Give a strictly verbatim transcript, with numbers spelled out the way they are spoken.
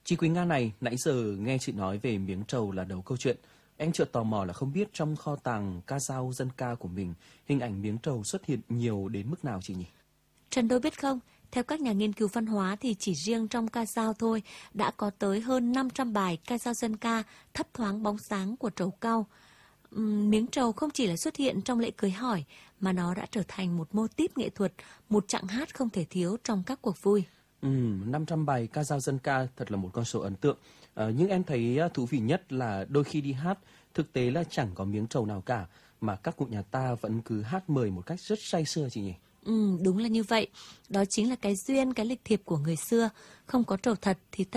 Chị Quỳnh Nga này, nãy giờ nghe chị nói về miếng trầu là đầu câu chuyện. Em chợt tò mò là không biết trong kho tàng ca dao dân ca của mình, hình ảnh miếng trầu xuất hiện nhiều đến mức nào chị nhỉ? Trần Đôi biết không, theo các nhà nghiên cứu văn hóa thì chỉ riêng trong ca dao thôi đã có tới hơn năm trăm bài ca dao dân ca thấp thoáng bóng sáng của trầu cau. Ừm, miếng trầu không chỉ là xuất hiện trong lễ cưới hỏi mà nó đã trở thành một mô típ nghệ thuật, một chặng hát không thể thiếu trong các cuộc vui. Ừ, năm trăm bài ca dao dân ca thật là một con số ấn tượng. Ờ, nhưng em thấy thú vị nhất là đôi khi đi hát, thực tế là chẳng có miếng trầu nào cả, mà các cụ nhà ta vẫn cứ hát mời một cách rất say sưa chị nhỉ? Ừ, đúng là như vậy. Đó chính là cái duyên, cái lịch thiệp của người xưa. Không có trầu thật thì ta